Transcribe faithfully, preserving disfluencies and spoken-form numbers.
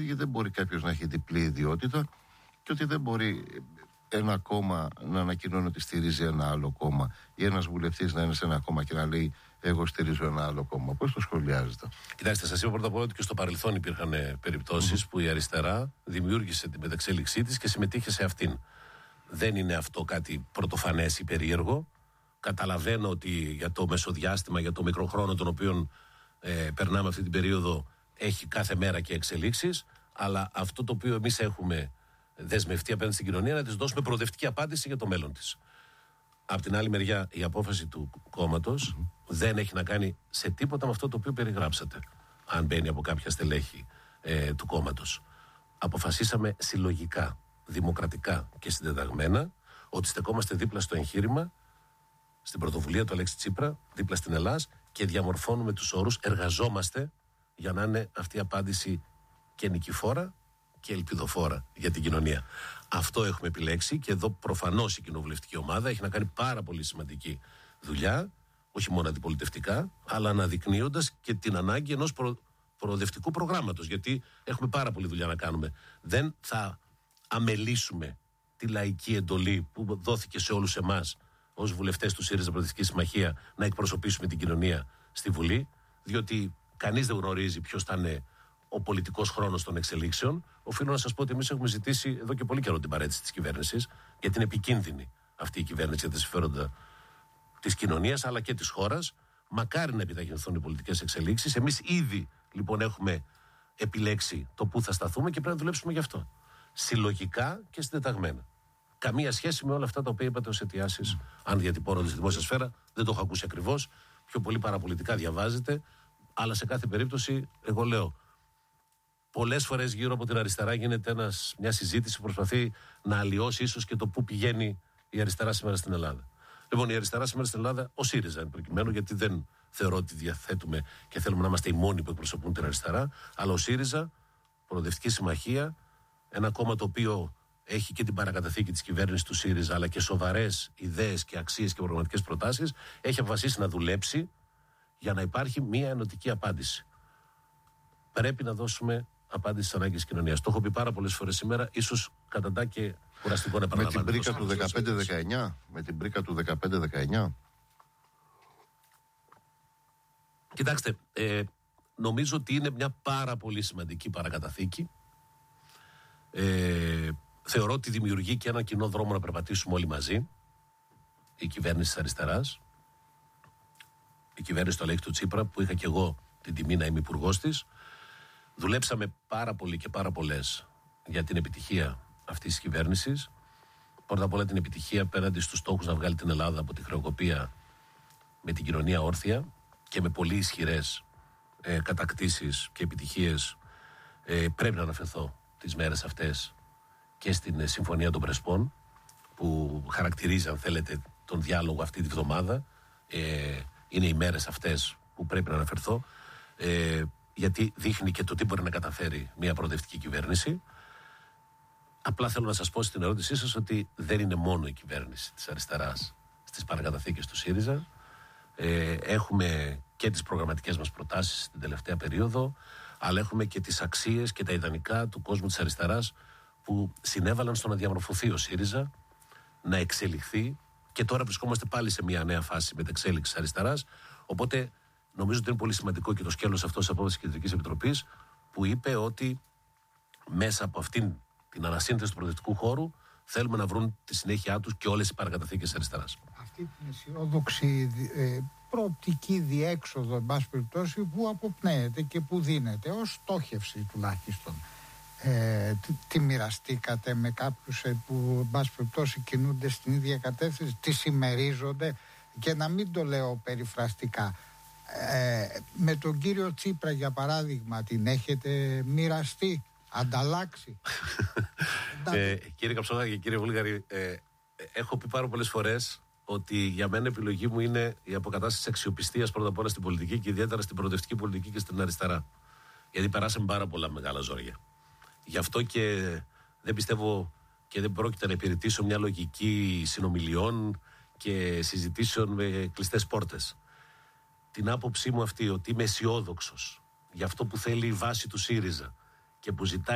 γιατί δεν μπορεί κάποιος να έχει διπλή ιδιότητα και ότι δεν μπορεί ένα κόμμα να ανακοινώνει ότι στηρίζει ένα άλλο κόμμα ή ένας βουλευτής να είναι σε ένα κόμμα και να λέει εγώ στηρίζω ένα άλλο κόμμα. Πώς το σχολιάζετε? Κοιτάξτε, σας είπα πρώτα απ' όλα ότι και στο παρελθόν υπήρχαν περιπτώσεις mm-hmm. που η αριστερά δημιούργησε την μεταξέλιξή της και συμμετείχε σε αυτήν. Δεν είναι αυτό κάτι πρωτοφανές ή περίεργο. Καταλαβαίνω ότι για το μεσοδιάστημα, για το μικρό χρόνο τον οποίο ε, περνάμε αυτή την περίοδο, έχει κάθε μέρα και εξελίξεις, αλλά αυτό το οποίο εμείς έχουμε δεσμευτεί απέναντι στην κοινωνία να της δώσουμε προοδευτική απάντηση για το μέλλον της. Απ' την άλλη μεριά, η απόφαση του κόμματος mm-hmm. δεν έχει να κάνει σε τίποτα με αυτό το οποίο περιγράψατε, αν μπαίνει από κάποια στελέχη ε, του κόμματος. Αποφασίσαμε συλλογικά, δημοκρατικά και συντεταγμένα ότι στεκόμαστε δίπλα στο εγχείρημα, στην πρωτοβουλία του Αλέξη Τσίπρα, δίπλα στην Ελλάδα και διαμορφώνουμε τους όρους, εργαζόμαστε για να είναι αυτή η απάντηση και νικηφόρα και ελπιδοφόρα για την κοινωνία. Αυτό έχουμε επιλέξει και εδώ προφανώς η κοινοβουλευτική ομάδα έχει να κάνει πάρα πολύ σημαντική δουλειά, όχι μόνο αντιπολιτευτικά, αλλά αναδεικνύοντας και την ανάγκη ενός προ... προοδευτικού προγράμματος, γιατί έχουμε πάρα πολλή δουλειά να κάνουμε. Δεν θα αμελήσουμε τη λαϊκή εντολή που δόθηκε σε όλους εμάς ως βουλευτές του ΣΥΡΙΖΑ Προοδευτική Συμμαχία να εκπροσωπήσουμε την κοινωνία στη Βουλή, διότι κανείς δεν γνωρίζει ποιος θα είναι ο πολιτικός χρόνος των εξελίξεων. Οφείλω να σας πω ότι εμείς έχουμε ζητήσει εδώ και πολύ καιρό την παρέτηση της κυβέρνησης, γιατί είναι επικίνδυνη αυτή η κυβέρνηση για τα συμφέροντα της κοινωνίας αλλά και της χώρας. Μακάρι να επιταχυνθούν οι πολιτικές εξελίξεις. Εμείς ήδη λοιπόν έχουμε επιλέξει το πού θα σταθούμε και πρέπει να δουλέψουμε γι' αυτό. Συλλογικά και συντεταγμένα. Καμία σχέση με όλα αυτά τα οποία είπατε ως αιτιάσεις, mm. αν διατυπώνονται στη δημόσια σφαίρα. Δεν το έχω ακούσει ακριβώς. Πιο πολύ παραπολιτικά διαβάζετε. Αλλά σε κάθε περίπτωση, εγώ λέω, πολλές φορές γύρω από την αριστερά γίνεται ένας, μια συζήτηση που προσπαθεί να αλλοιώσει ίσως και το πού πηγαίνει η αριστερά σήμερα στην Ελλάδα. Λοιπόν, η αριστερά σήμερα στην Ελλάδα, ο ΣΥΡΙΖΑ εν προκειμένου, γιατί δεν θεωρώ ότι διαθέτουμε και θέλουμε να είμαστε οι μόνοι που εκπροσωπούν την αριστερά, αλλά ο ΣΥΡΙΖΑ, Προοδευτική Συμμαχία, ένα κόμμα το οποίο έχει και την παρακαταθήκη της κυβέρνησης του ΣΥΡΙΖΑ, αλλά και σοβαρές ιδέες και αξίες και προγραμματικές προτάσεις, έχει αποφασίσει να δουλέψει για να υπάρχει μια ενωτική απάντηση. Πρέπει να δώσουμε απάντηση στις ανάγκες της κοινωνίας. Το έχω πει πάρα πολλές φορές σήμερα, ίσως καταντά και κουραστικό να επαναλαμβάνω. Με την πρίκα του δεκαπέντε δεκαεννιά. Με την πρίκα του δεκαπέντε δεκαεννιά. Κοιτάξτε, ε, νομίζω ότι είναι μια πάρα πολύ σημαντική παρακαταθήκη. Ε, θεωρώ ότι δημιουργεί και ένα κοινό δρόμο να περπατήσουμε όλοι μαζί. Η κυβέρνηση της αριστεράς, η κυβέρνηση του Αλέξη του Τσίπρα, που είχα και εγώ την τιμή να είμαι υπουργός της. Δουλέψαμε πάρα πολύ και πάρα πολλές για την επιτυχία αυτής της κυβέρνησης. Πρώτα απ' όλα την επιτυχία απέναντι στους στόχους να βγάλει την Ελλάδα από τη χρεοκοπία με την κοινωνία όρθια και με πολύ ισχυρές ε, κατακτήσεις και επιτυχίες. Ε, πρέπει να αναφερθώ τις μέρες αυτές και στην ε, Συμφωνία των Πρεσπών, που χαρακτηρίζει, αν θέλετε, τον διάλογο αυτή τη βδομάδα. Ε, είναι οι μέρες αυτές που πρέπει να αναφερθώ, ε, γιατί δείχνει και το τι μπορεί να καταφέρει μια προοδευτική κυβέρνηση. Απλά θέλω να σας πω στην ερώτησή σας ότι δεν είναι μόνο η κυβέρνηση της αριστεράς στις παρακαταθήκες του ΣΥΡΙΖΑ. Ε, έχουμε και τις προγραμματικές μας προτάσεις την τελευταία περίοδο, αλλά έχουμε και τις αξίες και τα ιδανικά του κόσμου της αριστεράς που συνέβαλαν στο να διαμορφωθεί ο ΣΥΡΙΖΑ, να εξελιχθεί, και τώρα βρισκόμαστε πάλι σε μια νέα φάση μεταξέλιξης αριστεράς. Οπότε νομίζω ότι είναι πολύ σημαντικό και το σκέλος αυτός της απόφασης της Κεντρικής Επιτροπής, που είπε ότι μέσα από αυτήν την ανασύνθεση του προοδευτικού χώρου θέλουμε να βρουν τη συνέχεια τους και όλες οι παρακαταθήκες της αριστεράς. Αυτή την αισιόδοξη ε, προοπτική διέξοδο, εν πάση περιπτώσει, που αποπνέεται και που δίνεται ως στόχευση τουλάχιστον. Ε, τι, τι μοιραστήκατε με κάποιους ε, που εν πάση περιπτώσει κινούνται στην ίδια κατεύθυνση, τι συμμερίζονται, και να μην το λέω περιφραστικά. Ε, με τον κύριο Τσίπρα για παράδειγμα την έχετε μοιραστεί, ανταλλάξει? ε, Κύριε Καψόνα και κύριε Βούλγαρη, ε, έχω πει πάρα πολλές φορές ότι για μένα η επιλογή μου είναι η αποκατάσταση της αξιοπιστίας πρώτα απ' όλα στην πολιτική και ιδιαίτερα στην προοδευτική πολιτική και στην αριστερά. Γιατί περάσαμε πάρα πολλά μεγάλα ζόρια. Γι' αυτό και δεν πιστεύω και δεν πρόκειται να υπηρετήσω μια λογική συνομιλιών και συζητήσεων με κλειστές πόρτες. Την άποψή μου αυτή, ότι είμαι αισιόδοξος για αυτό που θέλει η βάση του ΣΥΡΙΖΑ και που ζητάει